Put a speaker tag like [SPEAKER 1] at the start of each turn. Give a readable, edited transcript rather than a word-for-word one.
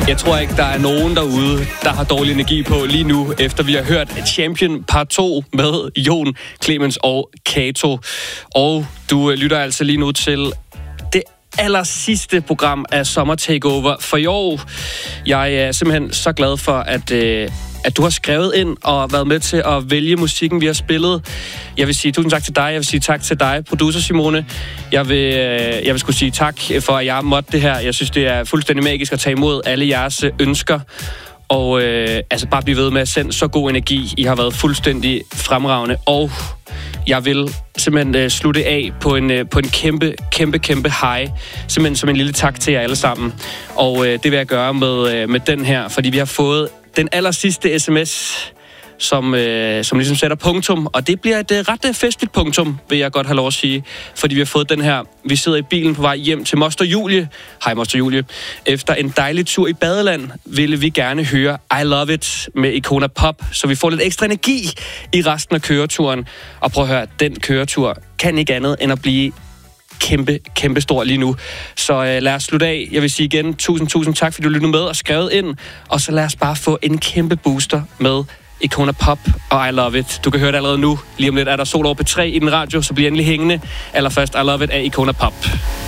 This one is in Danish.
[SPEAKER 1] Jeg tror ikke, der er nogen derude, der har dårlig energi på lige nu, efter vi har hørt Champion Part 2 med Jon, Clemens og Kato. Og du lytter altså lige nu til det aller sidste program af Sommer Takeover for i år. Jeg er simpelthen så glad for, at du har skrevet ind og været med til at vælge musikken, vi har spillet. Jeg vil sige tusind tak til dig. Jeg vil sige tak til dig, producer Simone. Jeg vil skulle sige tak for, at jeg måtte det her. Jeg synes, det er fuldstændig magisk at tage imod alle jeres ønsker. Og bare blive ved med at sende så god energi. I har været fuldstændig fremragende. Og jeg vil simpelthen slutte af på en kæmpe high. Simpelthen som en lille tak til jer alle sammen. Og det vil jeg gøre med den her, fordi vi har fået den aller sidste sms, som ligesom sætter punktum. Og det bliver et ret festligt punktum, vil jeg godt have lov at sige. Fordi vi har fået den her. Vi sidder i bilen på vej hjem til Moster Julie. Hej Moster Julie. Efter en dejlig tur i badeland, ville vi gerne høre I Love It med Icona Pop. Så vi får lidt ekstra energi i resten af køreturen. Og prøv at høre, den køretur kan ikke andet end at blive kæmpe stor lige nu. Så lad os slutte af. Jeg vil sige igen, tusind tak, fordi du lyttede med og skrevet ind. Og så lad os bare få en kæmpe booster med Icona Pop og I Love It. Du kan høre det allerede nu. Lige om lidt er der Sol over P3 i den radio, så bliver endelig hængende. Allerførst I Love It af Icona Pop.